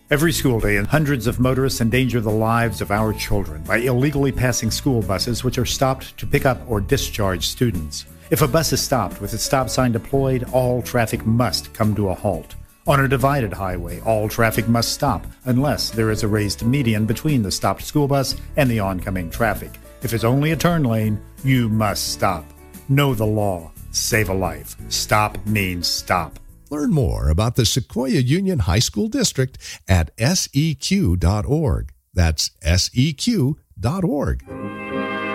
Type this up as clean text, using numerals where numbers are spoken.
Every school day, hundreds of motorists endanger the lives of our children by illegally passing school buses which are stopped to pick up or discharge students. If a bus is stopped with its stop sign deployed, all traffic must come to a halt. On a divided highway, all traffic must stop unless there is a raised median between the stopped school bus and the oncoming traffic. If it's only a turn lane, you must stop. Know the law. Save a life. Stop means stop. Learn more about the Sequoia Union High School District at seq.org. That's seq.org.